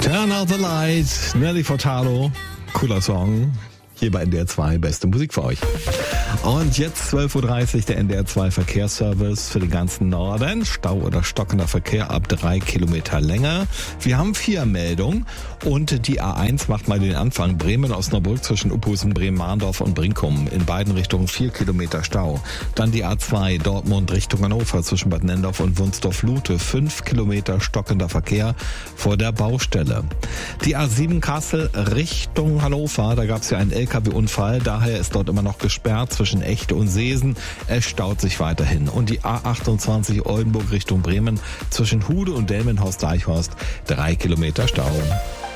Turn out the light, Nelly Furtado, cooler Song. Hier bei NDR 2, beste Musik für euch. Und jetzt 12.30 Uhr, der NDR 2 Verkehrsservice für den ganzen Norden. Stau oder stockender Verkehr ab 3 Kilometer Länge. Wir haben 4 Meldungen und die A1 macht mal den Anfang. Bremen-Osnabrück zwischen Uphusen, Bremen-Mahndorf und Brinkum. In beiden Richtungen 4 Kilometer Stau. Dann die A2 Dortmund Richtung Hannover zwischen Bad Nendorf und Wunsdorf-Lute. 5 Kilometer stockender Verkehr vor der Baustelle. Die A7 Kassel Richtung Hannover, da gab es ja einen LKW-Unfall, daher ist dort immer noch gesperrt zwischen Echte und Seesen. Es staut sich weiterhin. Und die A28 Oldenburg Richtung Bremen zwischen Hude und Delmenhorst-Deichhorst 3 Kilometer Stau.